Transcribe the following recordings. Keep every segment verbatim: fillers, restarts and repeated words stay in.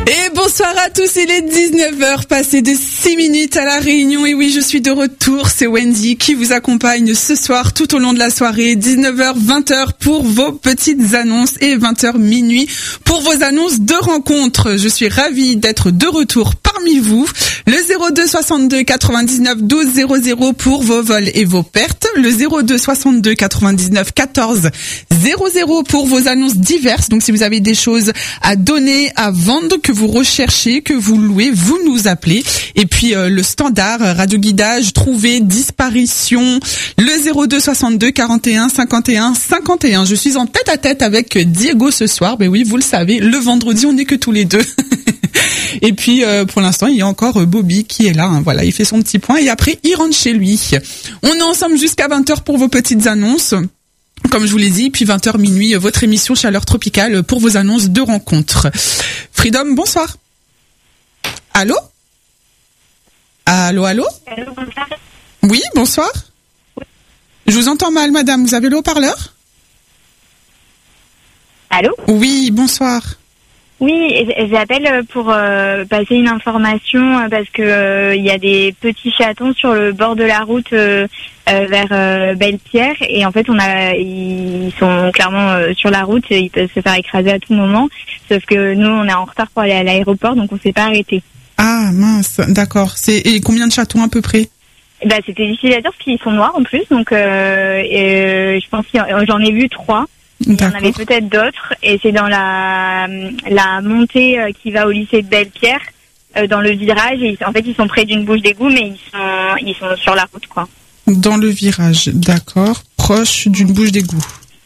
Et bonsoir à tous, il est dix-neuf heures, passé de six minutes à la Réunion. Et oui, je suis de retour, c'est Wendy qui vous accompagne ce soir tout au long de la soirée. dix-neuf heures, vingt heures pour vos petites annonces et vingt heures minuit pour vos annonces de rencontres. Je suis ravie d'être de retour parmi vous. Le zéro deux soixante-deux quatre-vingt-dix-neuf douze zéro zéro pour vos vols et vos pertes. Le zéro deux soixante-deux quatre-vingt-dix-neuf quatorze zéro zéro pour vos annonces diverses. Donc si vous avez des choses à donner, à vendre, que vous recherchez, que vous louez, vous nous appelez. Et puis euh, le standard, euh, radio guidage, trouver, disparition, le zéro deux soixante-deux quarante et un cinquante et un cinquante et un. Je suis en tête à tête avec Diego ce soir. Ben oui, vous le savez, le vendredi, on n'est que tous les deux. Et puis euh, pour l'instant, il y a encore euh, Bobby qui est là. Hein, voilà, il fait son petit point et après, il rentre chez lui. On est ensemble jusqu'à vingt heures pour vos petites annonces. Comme je vous l'ai dit, puis vingt heures minuit, votre émission Chaleur Tropicale pour vos annonces de rencontres. Freedom, bonsoir. Allô? Allô, allô? Allô, bonsoir. Oui, bonsoir. Je vous entends mal, madame. Vous avez le haut-parleur? Allô? Oui, bonsoir. Oui, j'appelle pour euh, passer une information parce que euh, il y a des petits chatons sur le bord de la route euh, euh, vers euh, Belle-Pierre et en fait on a ils sont clairement euh, sur la route et ils peuvent se faire écraser à tout moment. Sauf que nous on est en retard pour aller à l'aéroport donc on s'est pas arrêté. Ah mince, d'accord. C'est et combien de chatons à peu près? Bah c'était difficile à dire parce qu'ils sont noirs en plus donc euh, et, euh, je pense que j'en ai vu trois. Il y en avait peut-être d'autres et c'est dans la la montée qui va au lycée de Belle-Pierre euh, dans le virage et ils, en fait ils sont près d'une bouche d'égout mais ils sont ils sont sur la route quoi. Dans le virage, d'accord, proche d'une bouche d'égout.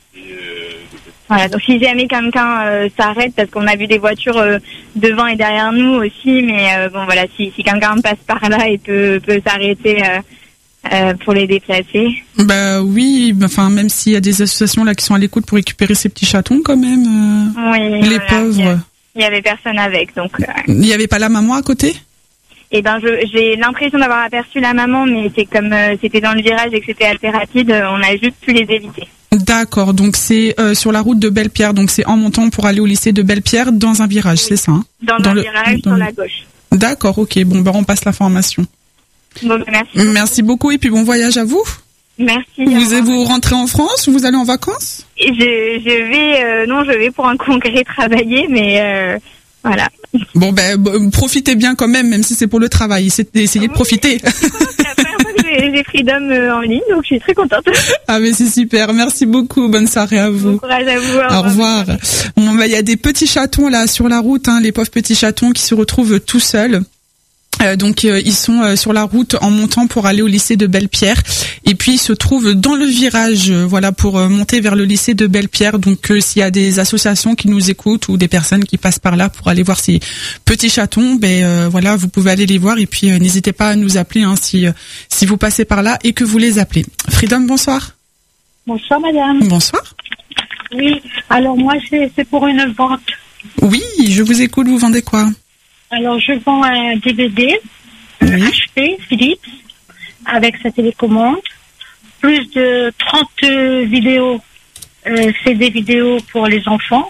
Voilà, donc si jamais quelqu'un euh, s'arrête parce qu'on a vu des voitures euh, devant et derrière nous aussi mais euh, bon voilà si si quelqu'un passe par là et peut peut s'arrêter euh, Euh, pour les déplacer. Bah oui, enfin même s'il y a des associations là qui sont à l'écoute pour récupérer ces petits chatons quand même. Euh, oui. Les voilà, pauvres. Il y avait personne avec donc. Euh... Il n'y avait pas la maman à côté? Eh ben je j'ai l'impression d'avoir aperçu la maman mais c'est comme euh, c'était dans le virage et que c'était assez rapide, euh, on a juste pu les éviter. D'accord, donc c'est euh, sur la route de Belle-Pierre, donc c'est en montant pour aller au lycée de Belle-Pierre dans un virage, oui. C'est ça hein? Dans, dans un le... virage dans... sur la gauche. D'accord, ok, bon ben on passe l'information. Bon, merci. Merci beaucoup et puis bon voyage à vous. Merci. Vous vous rentrez en France ou vous allez en vacances? Je, je vais, euh, non, je vais pour un congrès travailler, mais euh, voilà. Bon ben b- profitez bien quand même, même si c'est pour le travail. Essayez, essayez oui, de profiter. C'est la première fois que j'ai, j'ai Freedom euh, en ligne, donc je suis très contente. Ah mais c'est super, merci beaucoup, bonne soirée à vous. Bon courage à vous. Au revoir. revoir. Bon ben il y a des petits chatons là sur la route, hein, les pauvres petits chatons qui se retrouvent tout seuls. Euh, donc euh, ils sont euh, sur la route en montant pour aller au lycée de Belle-Pierre et puis ils se trouvent dans le virage euh, voilà pour euh, monter vers le lycée de Belle-Pierre. Donc euh, s'il y a des associations qui nous écoutent ou des personnes qui passent par là pour aller voir ces petits chatons, ben euh, voilà, vous pouvez aller les voir et puis euh, n'hésitez pas à nous appeler hein, si euh, si vous passez par là et que vous les appelez. Freedom, bonsoir. Bonsoir madame. Bonsoir. Oui, alors moi c'est c'est pour une vente. Oui, je vous écoute, vous vendez quoi? Alors, je vends un D V D, oui. H P, Philips, avec sa télécommande, plus de trente vidéos, euh, c'est des vidéos pour les enfants.